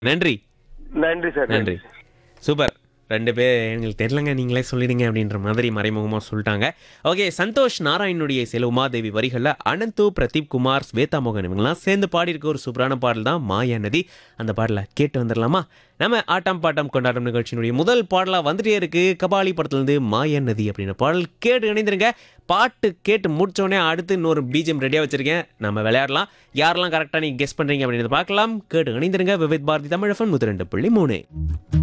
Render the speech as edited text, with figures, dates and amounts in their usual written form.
நன்றி. நன்றி சார். நன்றி. சூப்பர். 2 பேர் எங்களுக்கு தெரியலங்க நீங்களே சொல்லிடுங்க அப்படின்ற மாதிரி மறைமுகமாக சொல்லிட்டாங்க. ஓகே, சந்தோஷ் நாராயணுடைய இசையில் உமாதேவி வரிகளில் அனந்து, பிரதீப் குமார், ஸ்வேதா மோகன் இவங்கெல்லாம் சேர்ந்து பாடியிருக்க ஒரு சூப்பரான பாடல் தான் மாயா நதி. அந்த பாடலை கேட்டு வந்துடலாமா? நம்ம ஆட்டம் பாட்டம் கொண்டாட்டம் நிகழ்ச்சியினுடைய முதல் பாடலாக வந்துட்டே இருக்கு. கபாலி படத்துலேருந்து மாயா நதி அப்படின்ற பாடல் கேட்டு இணைந்திருங்க. பாட்டு கேட்டு முடிச்சோடனே அடுத்து இன்னொரு பிஜிஎம் ரெடியாக வச்சிருக்கேன். நம்ம விளையாடலாம். யாரெல்லாம் கரெக்டாக நீங்கள் கெஸ் பண்ணுறீங்க அப்படின்றத பார்க்கலாம். கேட்டு இணைந்திருங்க. விவித் பாரதி தமிழ் FM 102.3.